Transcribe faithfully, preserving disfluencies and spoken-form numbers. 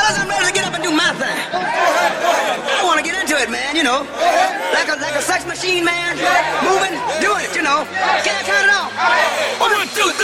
fellas, I'm ready to get up and do my thing. I want to get into it, man, you know. Like a, like a sex machine, man. Moving, doing